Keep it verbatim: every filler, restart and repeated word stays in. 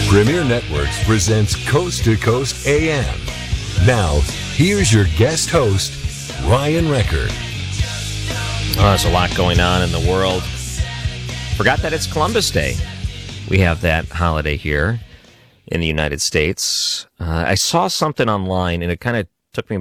Premier Networks presents Coast to Coast A M. Now, here's your guest host, Ryan Recker. Oh, there's a lot going on in the world. Forgot that it's Columbus Day. We have that holiday here in the United States. Uh, I saw something online, and it kind of took me